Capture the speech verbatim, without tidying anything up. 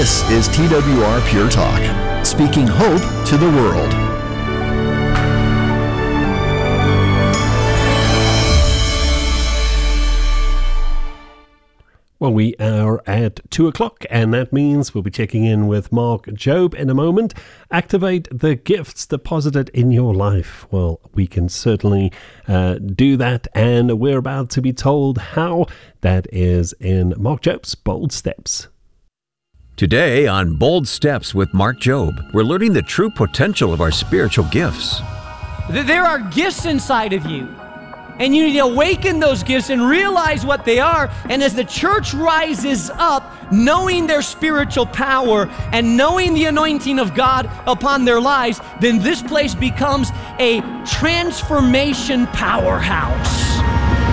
This is T W R Pure Talk, speaking hope to the world. Well, we are at two o'clock, and that means we'll be checking in with Mark Jobe in a moment. Activate the gifts deposited in your life. Well, we can certainly uh, do that, and we're about to be told how. That is in Mark Jobe's Bold Steps. Today on Bold Steps with Mark Jobe, we're learning the true potential of our spiritual gifts. There are gifts inside of you, and you need to awaken those gifts and realize what they are. And as the church rises up, knowing their spiritual power and knowing the anointing of God upon their lives, then this place becomes a transformation powerhouse.